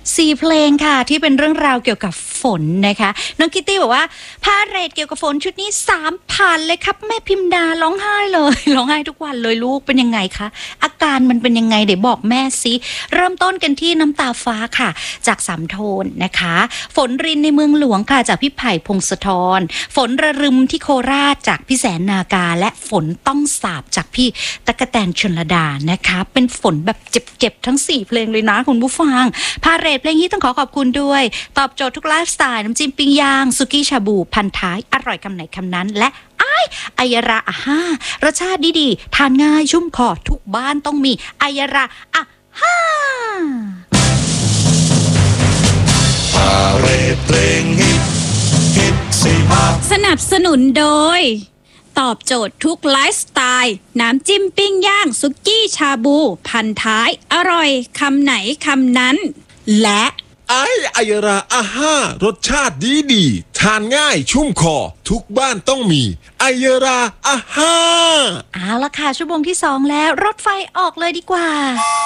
4 เพลงค่ะที่เป็นเรื่องราวเกี่ยวกับฝนนะคะน้องคิตตี้บอกว่าพาเรดเกี่ยวกับฝนชุดนี้3,000เลยครับแม่พิมดาร้องไห้เลยร้องไห้ทุกวันเลยลูกเป็นยังไงคะอาการมันเป็นยังไงเดี๋ยวบอกแม่สิเริ่มต้นกันที่น้ำตาฟ้าค่ะจากสามโทนนะคะฝนรินในเมืองหลวงค่ะจากพี่ไผ่พงศธรฝนระรึมที่โคราชจากพี่แสนนากาและฝนต้องสาบจากพี่ตั๊กแตนชลดานะคะเป็นฝนแบบเจ็บๆทั้ง4เพลงเลยนะคุณผู้ฟังพาเรดเพลงนี้ต้องขอบคุณด้วยตอบโจทย์ทุกไลฟ์สไตล์น้ำจิ้มปิ้งย่างสุกี้ชาบูพันท้ายอร่อยคำไหนคำนั้นและอายราอาฮ่ารสชาติดีๆทานง่ายชุ่มคอทุกบ้านต้องมีอายราอาฮ่าพาเรดเพลงฮิตสิฮะสนับสนุนโดยตอบโจทย์ทุกไลฟ์สไตล์น้ำจิ้มปิ้งย่างสุกี้ชาบูพันท้ายอร่อยคำไหนคำนั้นและอายราอาฮ่ารสชาติดีทานง่ายชุ่มคอทุกบ้านต้องมีอายราอาฮ่าเอาละค่ะชั่วโมงที่2แล้วรถไฟออกเลยดีกว่า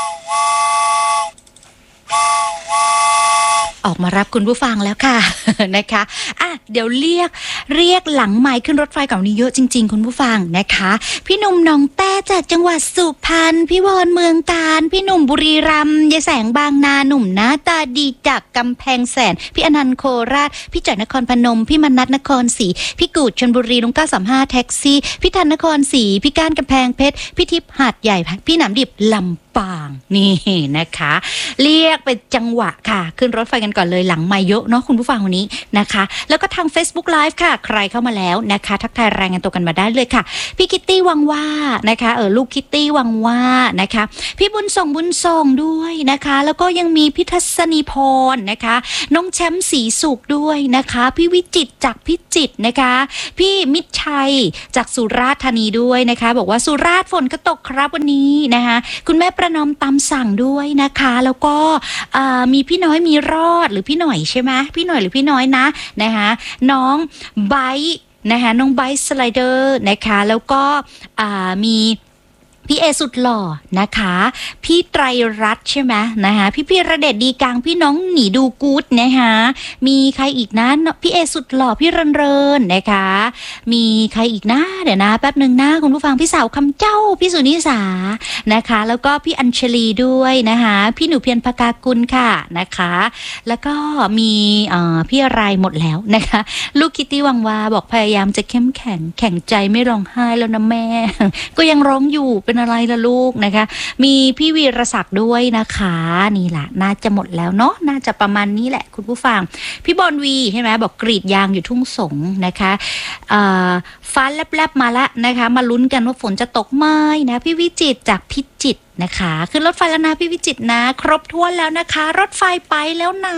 ออกมารับคุณผู้ฟังแล้วค่ะ นะคะเดี๋ยวเรียกหลังไมค์ขึ้นรถไฟก่อนนี้เยอะจริงๆคุณผู้ฟังนะคะพี่หนุ่มหนองแต้จากจังหวัดสุพรรณพี่วอนเมืองการพี่หนุ่มบุรีรัมย์ยายแสงบางนาหนุ่มหน้าตาดีจากกำแพงแสนพี่อนันต์โคราชพี่จ่อยนครพนมพี่มนัสนครศรีพี่กูดชลบุรีลุง935แท็กซี่พี่ธันนครศรีพี่ก้านกำแพงเพชรพี่ทิพย์หาดใหญ่พี่หนามดิบลำปางนี่นะคะเรียกเป็นจังหวะค่ะขึ้นรถไฟกันก่อนเลยหลังไมค์เยอะเนาะคุณผู้ฟังวันนี้นะคะแล้วก็ทาง Facebook Live ค่ะใครเข้ามาแล้วนะคะทักทายรายงานตัวกันมาได้เลยค่ะพี่คิตตี้วังว่านะคะลูกคิตตี้วังว่านะคะพี่บุญส่งด้วยนะคะแล้วก็ยังมีพี่ทัศนีพรนะคะน้องแชมป์ศรีสุขด้วยนะคะพี่วิจิตรจากพิจิตรนะคะพี่มิตรชัยจากสุราษฎร์ธานีด้วยนะคะบอกว่าสุราษฎร์ฝนก็ตกครับวันนี้นะคะคุณแม่ประนอมตามสั่งด้วยนะคะแล้วก็มีพี่น้อยมีรอดหรือพี่หน่อยใช่ไหมพี่หน่อยหรือพี่น้อยนะคะน้องไบท์นะคะน้องไบท์สไลเดอร์นะคะแล้วก็มีพี่เอสุดหล่อนะคะพี่ไตรรัตน์ใช่ไหมนะคะพี่ระเดชดีกลางพี่น้องหนีดูกู๊ดนะคะมีใครอีกนะพี่เอสุดหล่อพี่เรินนะคะมีใครอีกนะเดี๋ยวนะแป๊บนึงนะคุณผู้ฟังพี่สาวคำเจ้าพี่สุนิสานะคะแล้วก็พี่อัญชลีด้วยนะคะพี่หนูเพียรภกากุลค่ะนะคะแล้วก็มีพี่อะไรหมดแล้วนะคะลูกคิตตี้วังวาบอกพยายามจะเข้มแข็งใจไม่ร้องไห้แล้วนะแม่ ก็ยังร้องอยู่เป็นอะไรล่ะลูกนะคะมีพี่วีรศักดิ์ด้วยนะคะนี่แหละน่าจะหมดแล้วเนาะน่าจะประมาณนี้แหละคุณผู้ฟังพี่บอลวีใช่ไหมบอกกรีดยางอยู่ทุ่งสงนะคะฟ้าแลบๆมาละนะคะมาลุ้นกันว่าฝนจะตกไหมนะพี่วิจิตรจากพิจิตรนะคะขึ้นรถไฟแล้วนะพี่วิจิตรนะครบถ้วนแล้วนะคะรถไฟไปแล้วนะ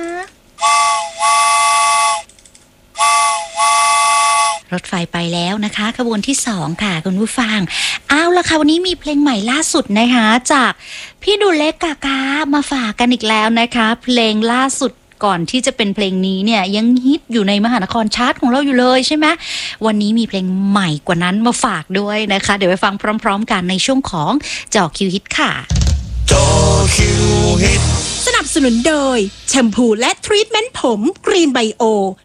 รถไฟไปแล้วนะคะขบวนที่2ค่ะคุณผู้ฟังเอาล่ะค่ะวันนี้มีเพลงใหม่ล่าสุดนะคะจากพี่ดูเล็กกากามาฝากกันอีกแล้วนะคะเพลงล่าสุดก่อนที่จะเป็นเพลงนี้เนี่ยยังฮิตอยู่ในมหานครชาร์ตของเราอยู่เลยใช่ไหมวันนี้มีเพลงใหม่กว่านั้นมาฝากด้วยนะคะเดี๋ยวไปฟังพร้อมๆกันในช่วงของเจาะคิวฮิตค่ะเจาะคิวฮิตสนับสนุนโดยแชมพูและทรีทเมนต์ผมกรีนไบโอ